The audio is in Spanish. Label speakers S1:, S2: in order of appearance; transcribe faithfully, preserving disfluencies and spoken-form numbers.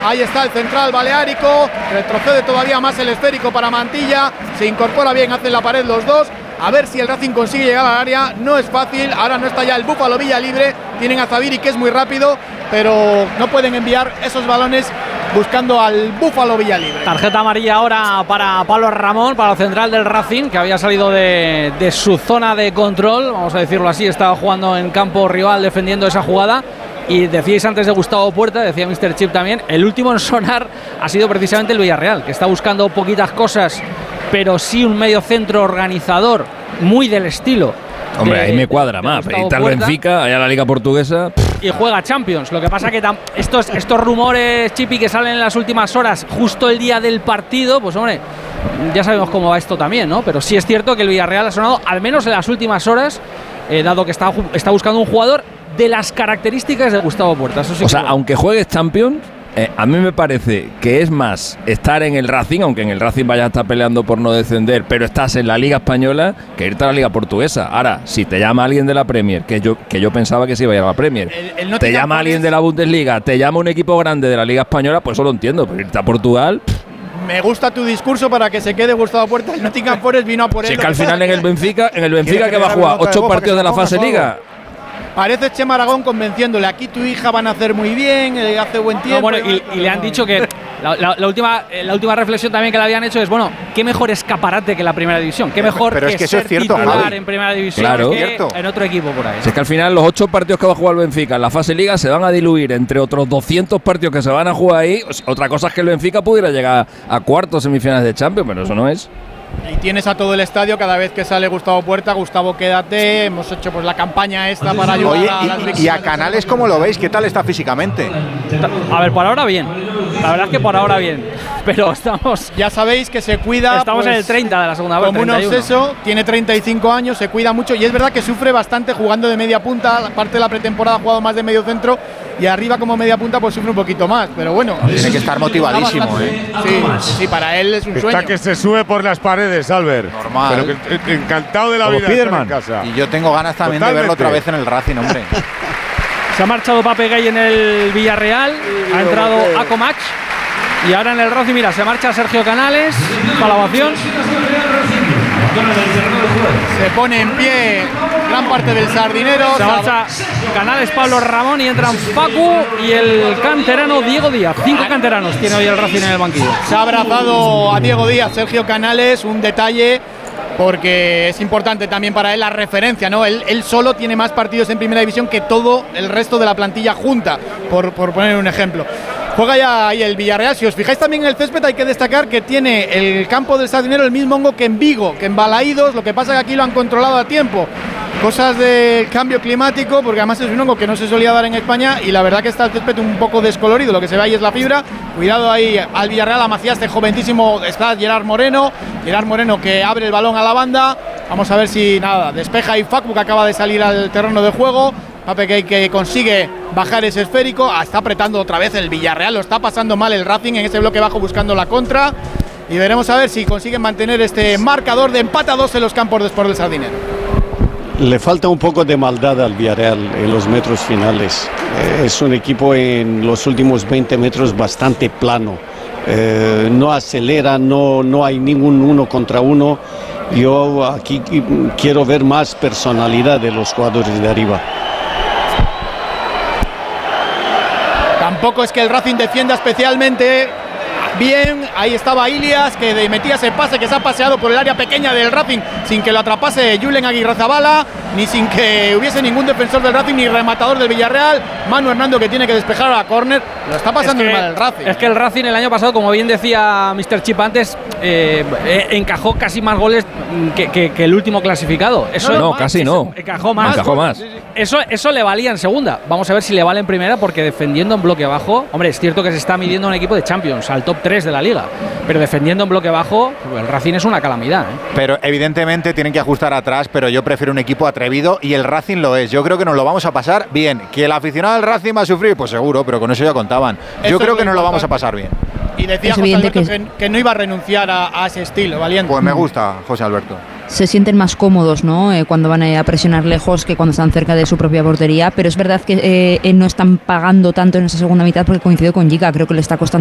S1: Ahí está el central baleárico, retrocede todavía más el esférico para Mantilla, se incorpora bien, hacen la pared los dos, a ver si el Racing consigue llegar al área, no es fácil, ahora no está ya el Búfalo Villalibre, tienen a Zabiri que es muy rápido, pero no pueden enviar esos balones buscando al Búfalo Villalibre.
S2: Tarjeta amarilla ahora para Pablo Ramón, para el central del Racing, que había salido de, de su zona de control, vamos a decirlo así, estaba jugando en campo rival defendiendo esa jugada. Y decíais antes de Gustavo Puerta, decía míster Chip también, el último en sonar ha sido precisamente el Villarreal, que está buscando poquitas cosas, pero sí un medio centro organizador, muy del estilo.
S3: Hombre,
S2: de,
S3: ahí me cuadra
S2: de,
S3: más.
S2: de
S3: Ahí está el Benfica, allá la Liga Portuguesa.
S2: Y juega Champions. Lo que pasa que estos, estos rumores, Chipi, que salen en las últimas horas, justo el día del partido, pues hombre, ya sabemos cómo va esto también, ¿no? Pero sí es cierto que el Villarreal ha sonado, al menos en las últimas horas, eh, dado que está, está buscando un jugador de las características de Gustavo Puerta. Eso sí,
S3: o sea,
S2: bueno.
S3: Aunque juegues Champions, eh, a mí me parece que es más estar en el Racing, aunque en el Racing vayas a estar peleando por no descender, pero estás en la Liga Española, que irte a la Liga Portuguesa. Ahora, si te llama alguien de la Premier, que yo, que yo pensaba que se iba a ir a la Premier, el, el te llama alguien de la Bundesliga, te llama un equipo grande de la Liga Española, pues eso lo entiendo, pero irte a Portugal...
S1: Me gusta tu discurso para que se quede Gustavo Puerta. El Nottingham Forest vino a por él.
S3: Si es que al final en el Benfica, en el Benfica que va a jugar ocho partidos de la fase Liga.
S1: Parece Chema Aragón convenciéndole, aquí tu hija van a hacer muy bien, eh, hace buen tiempo.
S2: No, bueno, y, y le han dicho que la, la, la, última, la última reflexión también que le habían hecho es, bueno, qué mejor escaparate que la primera división, qué mejor
S4: pero
S2: que
S4: es que
S2: ser
S4: eso es cierto,
S2: titular
S4: Javi.
S2: en primera división
S3: claro.
S2: que
S4: Cierto.
S2: en otro equipo por ahí.
S3: Si es que al final los ocho partidos que va a jugar el Benfica en la fase Liga se van a diluir entre otros doscientos partidos que se van a jugar ahí. Otra cosa es que el Benfica pudiera llegar a cuartos semifinales de Champions, pero eso no es.
S1: Y tienes a todo el estadio cada vez que sale Gustavo Puerta. Gustavo, quédate. Hemos hecho pues la campaña esta para ayudar
S4: Oye,
S1: a las
S4: y,
S1: víctimas.
S4: y a Canales, ¿cómo lo veis? ¿Qué tal está físicamente?
S2: A ver, por ahora bien. La verdad es que por ahora bien. Pero estamos...
S1: Ya sabéis que se cuida.
S2: Estamos
S1: pues,
S2: en el treinta de la segunda
S1: como
S2: vuelta.
S1: un obseso, tiene treinta y cinco años, se cuida mucho. Y es verdad que sufre bastante jugando de media punta. Parte de la pretemporada ha jugado más de medio centro. Y arriba como media punta pues sufre un poquito más. Pero bueno.
S4: Tiene que estar motivadísimo, ¿eh?
S1: Sí, sí, para él es un
S5: Está
S1: sueño.
S5: que se sube por las paredes, Albert.
S4: Normal.
S5: Pero que, encantado de la
S4: Como
S5: vida estar
S4: Spiderman.
S5: en casa.
S4: Y yo tengo ganas también
S5: Totalmente.
S4: de verlo otra vez en el Racing, hombre.
S2: Se ha marchado Pape Gay en el Villarreal. Ha entrado Akomach. Y ahora en el Racing, mira, se marcha Sergio Canales. Para la ovación.
S1: Se pone en pie gran parte del Sardinero.
S2: Se marcha Canales, Pablo Ramón y entran Facu y el canterano Diego Díaz. Cinco canteranos tiene hoy el Racing en el banquillo.
S1: Se ha abrazado a Diego Díaz, Sergio Canales, un detalle porque es importante también para él la referencia, ¿no? Él, él solo tiene más partidos en primera división que todo el resto de la plantilla junta, por, por poner un ejemplo. Juega ya ahí el Villarreal. Si os fijáis también en el césped, hay que destacar que tiene el campo del Sardinero el mismo hongo que en Vigo, que en Balaídos. Lo que pasa es que aquí lo han controlado a tiempo. Cosas del cambio climático, porque además es un hongo que no se solía dar en España y la verdad que está el césped un poco descolorido. Lo que se ve ahí es la fibra. Cuidado ahí al Villarreal, a Macías, este jovencísimo, está Gerard Moreno. Gerard Moreno que abre el balón a la banda. Vamos a ver si nada, despeja y Facu, que acaba de salir al terreno de juego. Pape que, que consigue bajar ese esférico. Ah, está apretando otra vez el Villarreal. Lo está pasando mal el Racing en ese bloque bajo buscando la contra. Y veremos a ver si consiguen mantener este marcador de empate a dos en los campos de Sport del Sardinero.
S6: Le falta un poco de maldad al Villarreal en los metros finales. Eh, es un equipo en los últimos veinte metros bastante plano. Eh, no acelera, no, no hay ningún uno contra uno. Yo aquí quiero ver más personalidad de los jugadores de arriba.
S1: Tampoco es que el Racing defienda especialmente bien. Ahí estaba Ilias, que metía ese pase, que se ha paseado por el área pequeña del Racing sin que lo atrapase Julen Aguirrezabala, ni sin que hubiese ningún defensor del Racing ni rematador del Villarreal. Manu Hernando, que tiene que despejar a la córner. Lo está pasando
S2: es que,
S1: mal el Racing.
S2: Es que el Racing el año pasado, como bien decía míster Chip antes, eh, eh, encajó casi más goles que, que, que el último clasificado. Eso
S3: no, no
S2: más,
S3: casi
S2: eso,
S3: no.
S2: Encajó más.
S3: Encajó más.
S2: Eso, eso le valía en segunda. Vamos a ver si le vale en primera, porque defendiendo en bloque bajo, hombre, es cierto que se está midiendo un equipo de Champions, al top tres de la liga, pero defendiendo en bloque bajo, el Racing es una calamidad, ¿eh?
S4: Pero evidentemente tienen que ajustar atrás, pero yo prefiero un equipo atrevido y el Racing lo es. Yo creo que nos lo vamos a pasar bien. ¿Que el aficionado del Racing va a sufrir? Pues seguro, pero con eso ya contaban. Yo
S1: Eso
S4: creo
S1: es
S4: que nos lo
S1: importante.
S4: vamos a pasar bien.
S1: Y decía
S7: Es
S1: José
S7: evidente
S1: Alberto
S7: que-
S1: que, que no iba a renunciar a, a ese estilo, valiente.
S4: Pues me gusta, José Alberto.
S7: se sienten más cómodos, ¿no? Eh, cuando van a presionar lejos que cuando están cerca de su propia portería, pero es verdad que eh, no están pagando tanto en esa segunda mitad porque coincido con Giga, creo que le está costando